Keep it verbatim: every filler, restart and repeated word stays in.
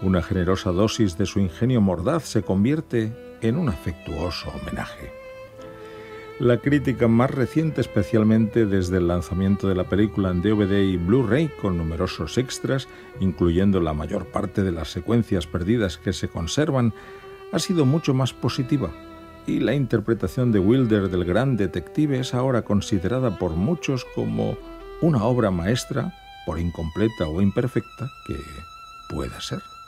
Una generosa dosis de su ingenio mordaz se convierte en un afectuoso homenaje. La crítica más reciente, especialmente desde el lanzamiento de la película en D V D y Blu-ray con numerosos extras, incluyendo la mayor parte de las secuencias perdidas que se conservan, ha sido mucho más positiva, y la interpretación de Wilder del gran detective es ahora considerada por muchos como una obra maestra, por incompleta o imperfecta que pueda ser.